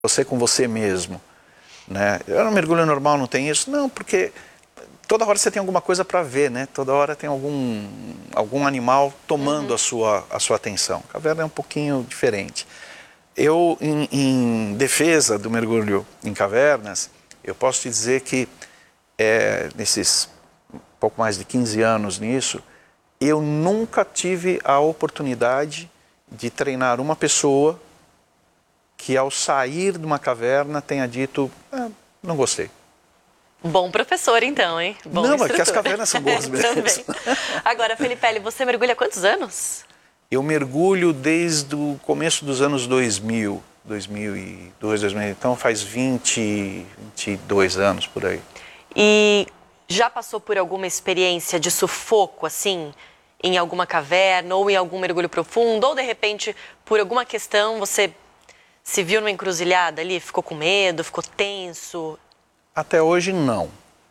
você com você mesmo, né? Eu não mergulho normal, não tem isso? Não, porque toda hora você tem alguma coisa para ver, né? Toda hora tem algum animal tomando a sua atenção. A caverna é um pouquinho diferente. Eu, em defesa do mergulho em cavernas, eu posso te dizer que nesses pouco mais de 15 anos nisso, eu nunca tive a oportunidade de treinar uma pessoa que ao sair de uma caverna tenha dito, não gostei. Bom professor então, hein? Bom não, instrutor. é que as cavernas são boas mesmo. Agora, Felipe, você mergulha há quantos anos? Eu mergulho desde o começo dos anos 2000, 2002, 2000, então faz 22 anos por aí. E já passou por alguma experiência de sufoco, assim, em alguma caverna ou em algum mergulho profundo? Ou, de repente, por alguma questão, você se viu numa encruzilhada ali, ficou com medo, ficou tenso? Até hoje, não.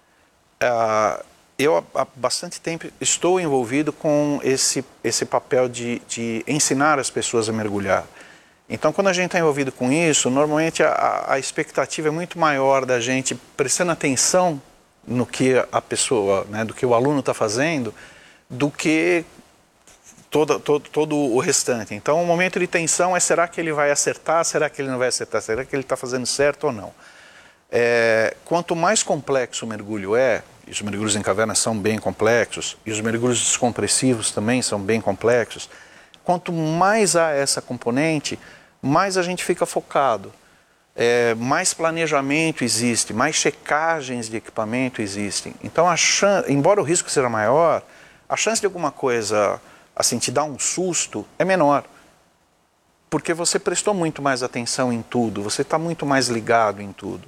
Eu, há bastante tempo, estou envolvido com esse papel de ensinar as pessoas a mergulhar. Então, quando a gente está envolvido com isso, normalmente a expectativa é muito maior da gente prestando atenção no que a pessoa, né, do que o aluno está fazendo, do que todo o restante. Então, o momento de tensão é: será que ele vai acertar? Será que ele não vai acertar? Será que ele está fazendo certo ou não? Quanto mais complexo o mergulho e os mergulhos em cavernas são bem complexos, e os mergulhos descompressivos também são bem complexos, quanto mais há essa componente, mais a gente fica focado, mais planejamento existe, mais checagens de equipamento existem. Então, embora o risco seja maior, a chance de alguma coisa assim te dar um susto é menor, porque você prestou muito mais atenção em tudo, você está muito mais ligado em tudo.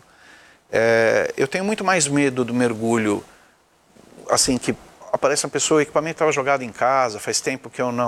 Eu tenho muito mais medo do mergulho, assim, que aparece uma pessoa, o equipamento estava jogado em casa, faz tempo que eu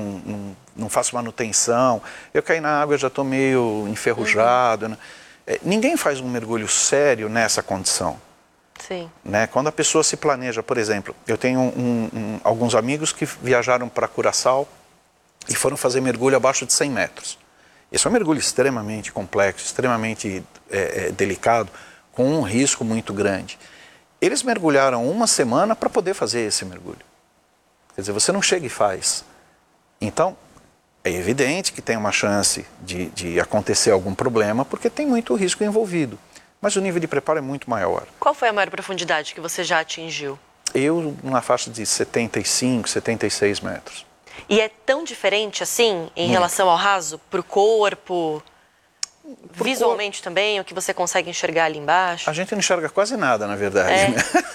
não faço manutenção, eu caí na água, eu já estou meio enferrujado. Né? Ninguém faz um mergulho sério nessa condição. Sim. Né? Quando a pessoa se planeja, por exemplo, eu tenho alguns amigos que viajaram para Curaçao e foram fazer mergulho abaixo de 100 metros. Esse é um mergulho extremamente complexo, extremamente delicado, com um risco muito grande. Eles mergulharam uma semana para poder fazer esse mergulho. Quer dizer, você não chega e faz. Então, é evidente que tem uma chance de acontecer algum problema, porque tem muito risco envolvido. Mas o nível de preparo é muito maior. Qual foi a maior profundidade que você já atingiu? Eu, na faixa de 75, 76 metros. E é tão diferente assim, em relação ao raso, para o corpo, visualmente também, o que você consegue enxergar ali embaixo? A gente não enxerga quase nada, na verdade. Né?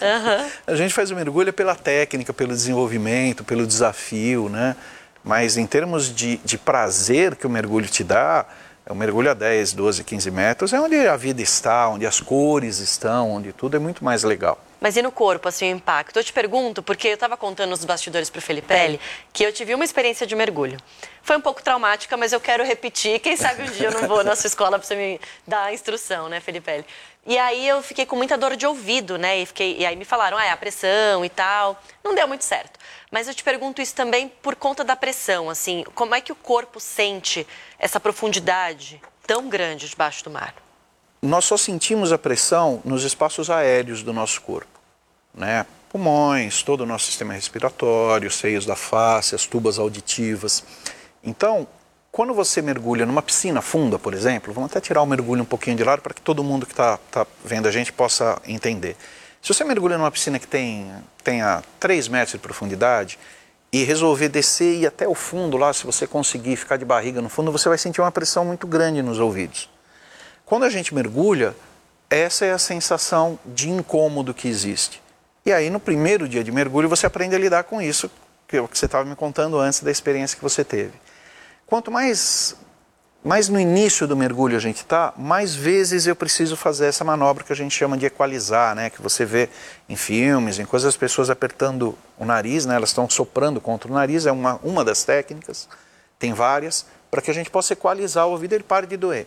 A gente faz o mergulho pela técnica, pelo desenvolvimento, pelo desafio, né? Mas em termos de prazer que o mergulho te dá, o mergulho a 10, 12, 15 metros é onde a vida está, onde as cores estão, onde tudo é muito mais legal. Mas e no corpo, assim, o impacto? Eu te pergunto, porque eu estava contando nos bastidores para o Felipe que eu tive uma experiência de mergulho. Foi um pouco traumática, mas eu quero repetir. Quem sabe um dia eu não vou na sua escola para você me dar a instrução, né, Felipe? E aí eu fiquei com muita dor de ouvido, né? E aí me falaram, é a pressão e tal. Não deu muito certo. Mas eu te pergunto isso também por conta da pressão, assim. Como é que o corpo sente essa profundidade tão grande debaixo do mar? Nós só sentimos a pressão nos espaços aéreos do nosso corpo, né? Pulmões, todo o nosso sistema respiratório, os seios da face, as tubas auditivas. Então, quando você mergulha numa piscina funda, por exemplo, vamos até tirar o mergulho um pouquinho de lado para que todo mundo que está vendo a gente possa entender. Se você mergulha numa piscina que tenha 3 metros de profundidade e resolver descer e ir até o fundo lá, se você conseguir ficar de barriga no fundo, você vai sentir uma pressão muito grande nos ouvidos. Quando a gente mergulha, essa é a sensação de incômodo que existe. E aí, no primeiro dia de mergulho, você aprende a lidar com isso, que é o que você estava me contando antes da experiência que você teve. Quanto mais no início do mergulho a gente está, mais vezes eu preciso fazer essa manobra que a gente chama de equalizar, né? Que você vê em filmes, em coisas, as pessoas apertando o nariz, né? Elas estão soprando contra o nariz, é uma das técnicas, tem várias, para que a gente possa equalizar o ouvido e ele pare de doer.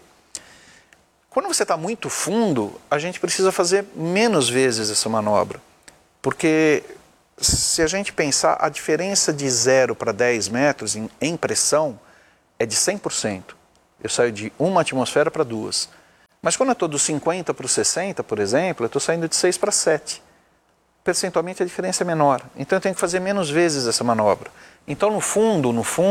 Quando você está muito fundo, a gente precisa fazer menos vezes essa manobra, porque se a gente pensar, a diferença de 0 para 10 metros em pressão é de 100%. Eu saio de 1 atmosfera para 2. Mas quando eu estou dos 50 para os 60, por exemplo, eu estou saindo de 6 para 7. Percentualmente a diferença é menor. Então eu tenho que fazer menos vezes essa manobra. Então no fundo,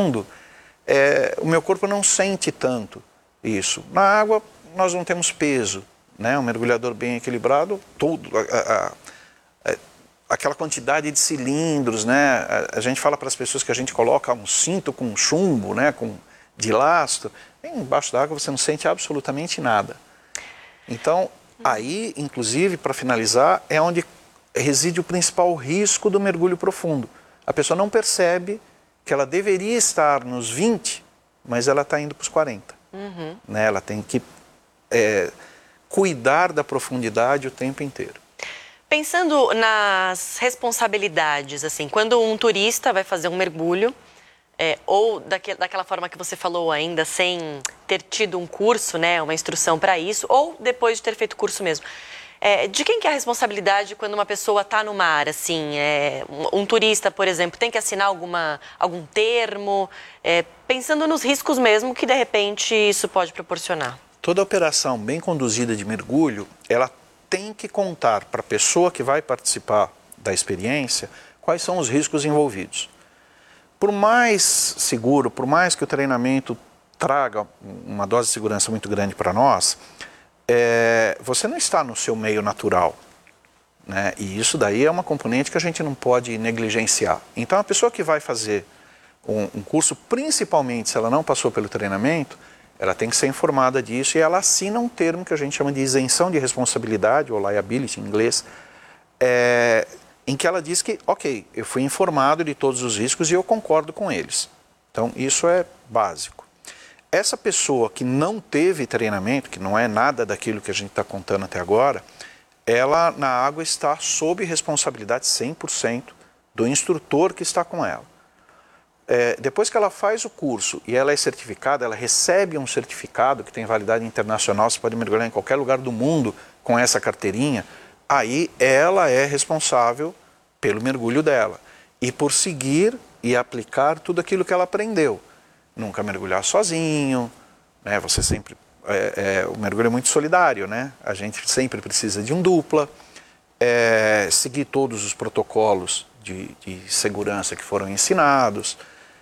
o meu corpo não sente tanto isso. Na água nós não temos peso, né? Um mergulhador bem equilibrado, aquela quantidade de cilindros, né? A gente fala para as pessoas que a gente coloca um cinto com chumbo, né? De lastro. Embaixo da água você não sente absolutamente nada. Então, aí, inclusive, para finalizar, é onde reside o principal risco do mergulho profundo. A pessoa não percebe que ela deveria estar nos 20, mas ela está indo para os 40. Né? Ela tem que cuidar da profundidade o tempo inteiro. Pensando nas responsabilidades, assim, quando um turista vai fazer um mergulho, ou daquela forma que você falou ainda, sem ter tido um curso, né, uma instrução para isso, ou depois de ter feito curso mesmo. De quem que é a responsabilidade quando uma pessoa está no mar, assim, um turista, por exemplo, tem que assinar algum termo, pensando nos riscos mesmo que, de repente, isso pode proporcionar? Toda operação bem conduzida de mergulho, ela tem que contar para a pessoa que vai participar da experiência quais são os riscos envolvidos. Por mais seguro, por mais que o treinamento traga uma dose de segurança muito grande para nós, você não está no seu meio natural, né? E isso daí é uma componente que a gente não pode negligenciar. Então a pessoa que vai fazer um curso, principalmente se ela não passou pelo treinamento, ela tem que ser informada disso e ela assina um termo que a gente chama de isenção de responsabilidade, ou liability em inglês, em que ela diz que, ok, eu fui informado de todos os riscos e eu concordo com eles. Então, isso é básico. Essa pessoa que não teve treinamento, que não é nada daquilo que a gente está contando até agora, ela na água está sob responsabilidade 100% do instrutor que está com ela. Depois que ela faz o curso e ela é certificada, ela recebe um certificado que tem validade internacional, você pode mergulhar em qualquer lugar do mundo com essa carteirinha, aí ela é responsável pelo mergulho dela e por seguir e aplicar tudo aquilo que ela aprendeu. Nunca mergulhar sozinho, né? Você sempre, o mergulho é muito solidário, né? A gente sempre precisa de um dupla, seguir todos os protocolos de segurança que foram ensinados,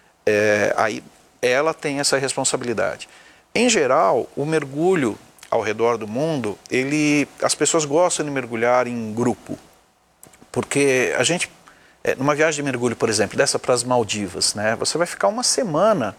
aí ela tem essa responsabilidade. Em geral, o mergulho ao redor do mundo, as pessoas gostam de mergulhar em grupo, porque a gente, numa viagem de mergulho, por exemplo, dessa para as Maldivas, né, você vai ficar uma semana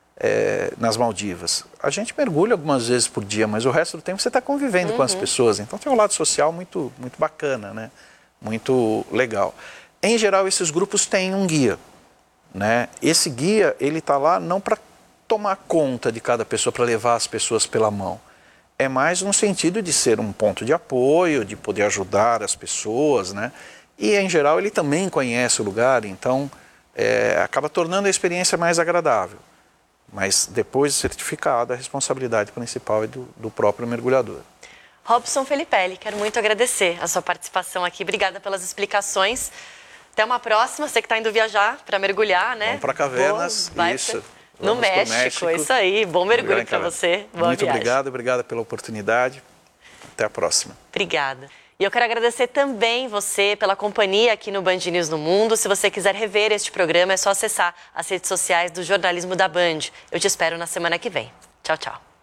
nas Maldivas. A gente mergulha algumas vezes por dia, mas o resto do tempo você está convivendo com as pessoas, então tem um lado social muito, muito bacana, né, muito legal. Em geral, esses grupos têm um guia, né? Esse guia, ele está lá não para tomar conta de cada pessoa, para levar as pessoas pela mão. É mais no sentido de ser um ponto de apoio, de poder ajudar as pessoas, né? E, em geral, ele também conhece o lugar, então acaba tornando a experiência mais agradável. Mas, depois de certificado, a responsabilidade principal é do próprio mergulhador. Robson Felipelli, quero muito agradecer a sua participação aqui. Obrigada pelas explicações. Até uma próxima, você que está indo viajar para mergulhar, né? Vamos para Cavernas, isso. No México, isso aí. Bom mergulho para você. Boa Muito viagem. obrigada pela oportunidade. Até a próxima. Obrigada. E eu quero agradecer também você pela companhia aqui no Band News no Mundo. Se você quiser rever este programa, é só acessar as redes sociais do Jornalismo da Band. Eu te espero na semana que vem. Tchau, tchau.